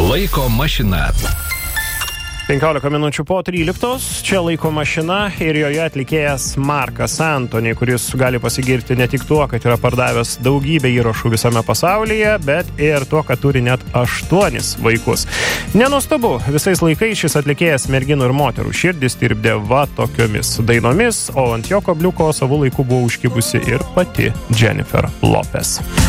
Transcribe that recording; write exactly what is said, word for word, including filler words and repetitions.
Laiko mašina. penkiolika minučių po tryliktos, čia Laiko mašina ir joje atlikėjas Markas Antony, kuris gali pasigirti ne tik tuo, kad yra pardavęs daugybę įrašų visame pasaulyje, bet ir tuo, kad turi net aštuonis vaikus. Nenuostabu, visais laikais šis atlikėjas merginų ir moterų širdis tirpdė va tokiomis dainomis, o ant jo kabliuko savo laiku buvo užkibusi ir pati Jennifer Lopez.